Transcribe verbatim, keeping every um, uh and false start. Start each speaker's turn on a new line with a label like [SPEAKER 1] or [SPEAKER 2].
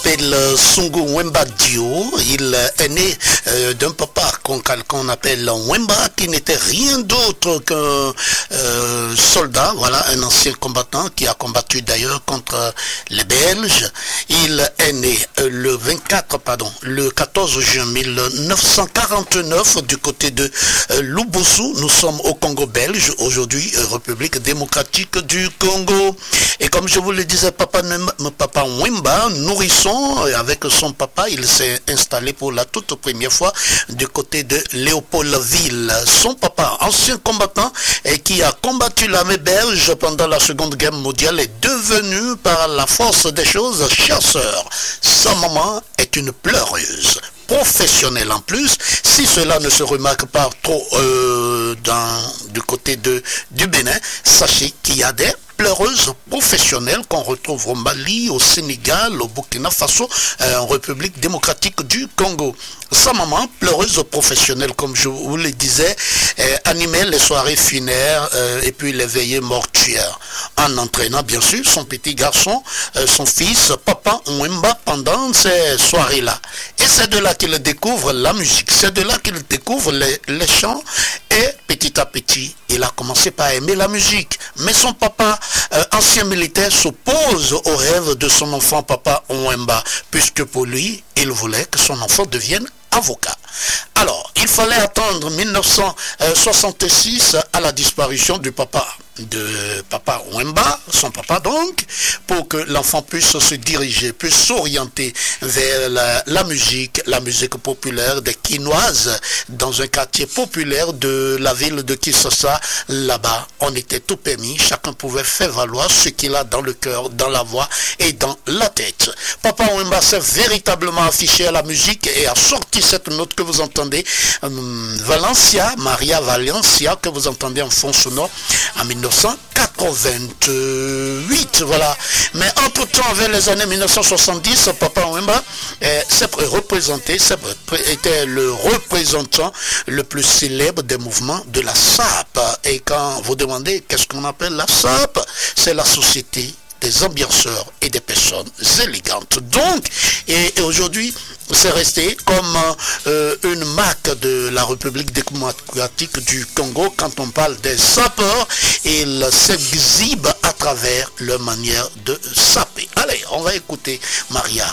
[SPEAKER 1] s'appelle Sungu Wemba Dio. Il est né euh, d'un papa qu'on, qu'on appelle Wemba, qui n'était rien d'autre qu'un euh, soldat, voilà, un ancien combattant qui a combattu d'ailleurs contre les Belges. Il est né euh, le vingt-quatre, pardon, le quatorze juin mille neuf cent quarante-neuf du côté de euh, Lubusu. Nous sommes au Congo belge, aujourd'hui euh, République démocratique du Congo. Et comme je vous le disais, papa, papa Wemba, nourrisson, avec son papa, il s'est installé pour la toute première fois du côté de Léopoldville. Son papa, ancien combattant et qui a combattu l'armée belge pendant la Seconde Guerre mondiale, est devenu par la force des choses chasseur. Sa maman est une pleureuse professionnelle en plus. Si cela ne se remarque pas trop euh, dans, du côté de, du Bénin, sachez qu'il y a des pleureuses professionnelles qu'on retrouve au Mali, au Sénégal, au Burkina Faso, euh, en République démocratique du Congo. Sa maman, pleureuse professionnelle, comme je vous le disais, euh, animait les soirées funéraires euh, et puis les veillées mortuaires, en entraînant bien sûr son petit garçon, euh, son fils, Papa Wemba, pendant ces soirées-là. Et c'est de là qu'il découvre la musique, c'est de là qu'il découvre les, les chants, et petit à petit, il a commencé par aimer la musique. Mais son papa, euh, ancien militaire, s'oppose au rêve de son enfant, Papa Wemba, puisque pour lui, il voulait que son enfant devienne avocat. Alors, il fallait attendre mille neuf cent soixante-six à la disparition du papa de Papa Wemba, son papa donc, pour que l'enfant puisse se diriger, puisse s'orienter vers la, la musique, la musique populaire des Quinoises, dans un quartier populaire de la ville de Kinshasa. Là-bas, on était tout permis, chacun pouvait faire valoir ce qu'il a dans le cœur, dans la voix et dans la tête. Papa Wemba s'est véritablement affiché à la musique et a sorti cette note que vous entendez, euh, Valencia, Maria Valencia, que vous entendez en fond sonore, en mille neuf cent quatre-vingt-huit, voilà. Mais entre-temps, vers les années mille neuf cent soixante-dix, Papa Wemba eh, s'est représenté, était le représentant le plus célèbre des mouvements de la S A P. Et quand vous demandez qu'est-ce qu'on appelle la S A P, c'est la société des ambianceurs et des personnes élégantes. Donc, et, et aujourd'hui, c'est resté comme euh, une marque de la République démocratique du Congo. Quand on parle des sapeurs, ils s'exhibent à travers leur manière de saper. Allez, on va écouter Maria